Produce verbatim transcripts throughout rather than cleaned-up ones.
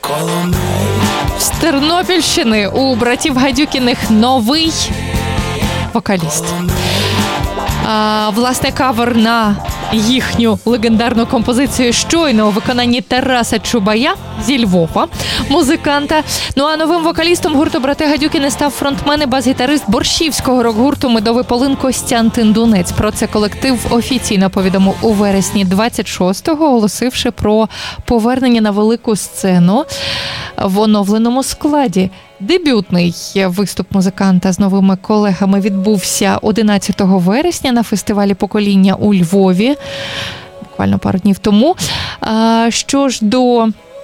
З Тернопільщини у братів Гадюкіних новий вокаліст. А, власне, кавер на їхню легендарну композицію щойно у виконанні Тараса Чубая зі Львова, музиканта. Ну а новим вокалістом гурту «Брати Гадюкіни» став фронтмен і бас-гітарист борщівського рок-гурту «Медовий полин» Костянтин Дунець. Про це колектив офіційно повідомив у вересні двадцять шостого, оголосивши про повернення на велику сцену в оновленому складі. Дебютний виступ музиканта з новими колегами відбувся одинадцятого вересня на фестивалі «Покоління» у Львові, буквально пару днів тому. А, що ж до,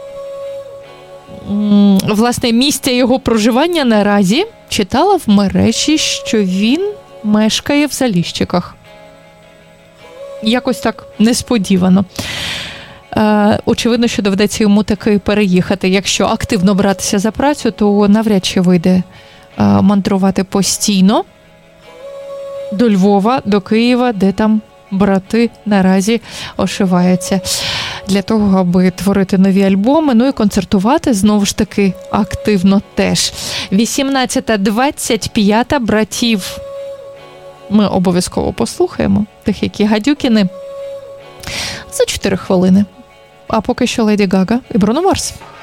власне, місця його проживання наразі, читала в мережі, що він мешкає в Заліщиках. Якось так несподівано. Очевидно, що доведеться йому таки переїхати. Якщо активно братися за працю, то навряд чи вийде мандрувати постійно до Львова, до Києва, де там брати наразі ошиваються для того, аби творити нові альбоми, ну і концертувати, знову ж таки, активно теж. вісімнадцята двадцять п'ять братів ми обов'язково послухаємо, тих, які Гадюкіни, за чотири хвилини. А поки що Леді Гага і Бруно Марс.